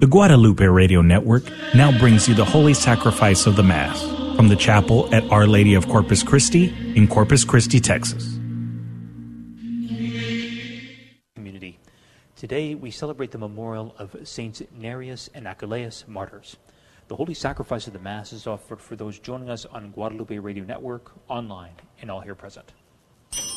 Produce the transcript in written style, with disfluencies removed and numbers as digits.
The Guadalupe Radio Network now brings you the Holy Sacrifice of the Mass from the chapel at Our Lady of Corpus Christi in Corpus Christi, Texas. Community. Today we celebrate the memorial of Saints Nereus and Achilleus, martyrs. The Holy Sacrifice of the Mass is offered for those joining us on Guadalupe Radio Network, online, and all here present.